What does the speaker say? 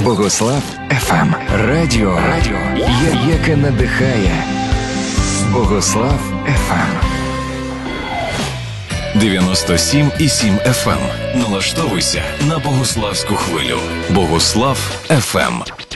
Богослав ФМ. Радіо, яке надихає. Богослав ФМ. 97,7 FM. Налаштовуйся на богославську хвилю. Богослав ФМ.